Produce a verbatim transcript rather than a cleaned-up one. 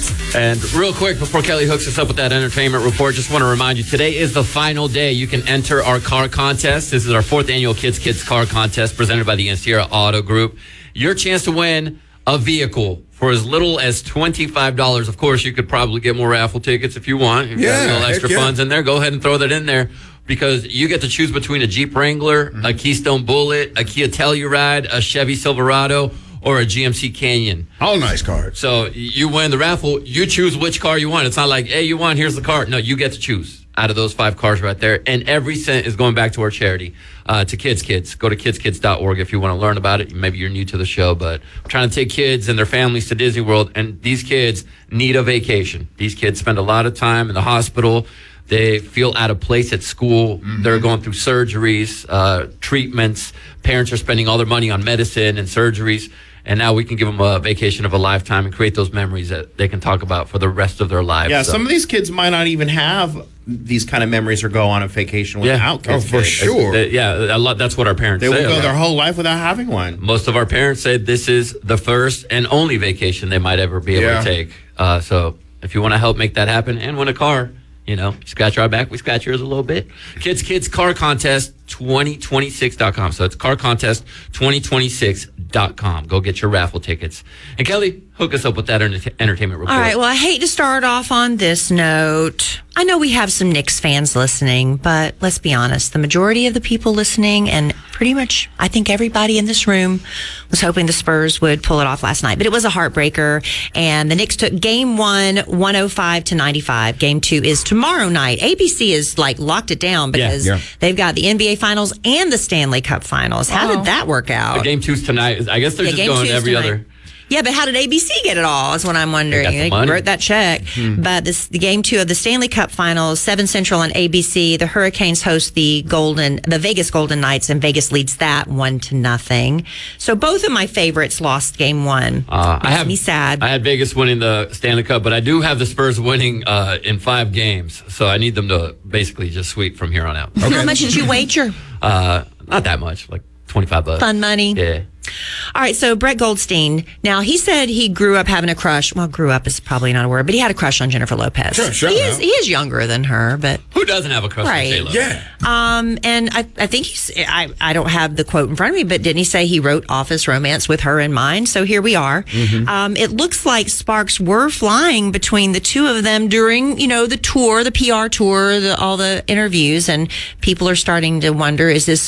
And real quick, before Kelly hooks us up with that entertainment report, just want to remind you, today is the final day you can enter our car contest. This is our fourth annual Kids Kids Car Contest presented by the Sierra Auto Group. Your chance to win a vehicle for as little as twenty-five dollars. Of course, you could probably get more raffle tickets if you want. If you yeah, got a little extra yeah. funds in there, go ahead and throw that in there, because you get to choose between a Jeep Wrangler, mm-hmm. a Keystone Bullet, a Kia Telluride, a Chevy Silverado, or a G M C Canyon. All nice cars. So you win the raffle. You choose which car you want. It's not like, hey, you won, here's the car. No, you get to choose out of those five cars right there. And every cent is going back to our charity, uh, to Kids Kids. Go to kids kids dot org if you want to learn about it. Maybe you're new to the show, but I'm trying to take kids and their families to Disney World. And these kids need a vacation. These kids spend a lot of time in the hospital. They feel out of place at school. Mm-hmm. They're going through surgeries, uh, treatments. Parents are spending all their money on medicine and surgeries. And now we can give them a vacation of a lifetime and create those memories that they can talk about for the rest of their lives. Yeah, so. Some of these kids might not even have these kind of memories or go on a vacation without yeah. kids. Oh, for kids. sure. They, yeah, a lot, that's what our parents They say. will go their whole life without having one. Most of our parents say this is the first and only vacation they might ever be able yeah. to take. Uh, so if you want to help make that happen and win a car, you know, scratch our back, we scratch yours a little bit. Kids Kids Car Contest twenty twenty-six dot com. So it's car contest twenty twenty-six dot com. Go get your raffle tickets. And Kelly, hook us up with that enter- entertainment report. All right. Well, I hate to start off on this note. I know we have some Knicks fans listening, but let's be honest. The majority of the people listening, and pretty much I think everybody in this room, was hoping the Spurs would pull it off last night. But it was a heartbreaker, and the Knicks took game one, one oh five to ninety-five. Game two is tomorrow night. A B C is like locked it down because Yeah, yeah. they've got the N B A Finals and the Stanley Cup Finals. How Oh. did that work out? The game two's tonight. I guess they're Yeah, just game going two's every tonight. other. Yeah, but how did A B C get it all is what I'm wondering. They got the They, money. wrote that check. Hmm. But this the game two of the Stanley Cup Finals, seven Central on A B C. The Hurricanes host the Golden, the Vegas Golden Knights, and Vegas leads that one to nothing. So both of my favorites lost game one. Uh, I Makes have me sad. I had Vegas winning the Stanley Cup, but I do have the Spurs winning uh, in five games. So I need them to basically just sweep from here on out. How much did you wager? Uh, not that much, like twenty-five bucks. Fun money. Yeah. All right, so Brett Goldstein. Now, he said he grew up having a crush. Well, grew up is probably not a word, but he had a crush on Jennifer Lopez. Sure, sure, he no. is he is younger than her, but Who doesn't have a crush Right. on J-Lo? Yeah. Um, and I, I think he's, I, I don't have the quote in front of me, but didn't he say he wrote Office Romance with her in mind? So here we are. Mm-hmm. Um, it looks like sparks were flying between the two of them during, you know, the tour, the P R tour, the, all the interviews, and people are starting to wonder, is this